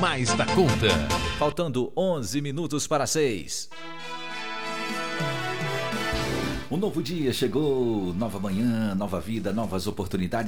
mais da conta. Faltando 11 minutos para 6. Um novo dia chegou, nova manhã, nova vida, novas oportunidades.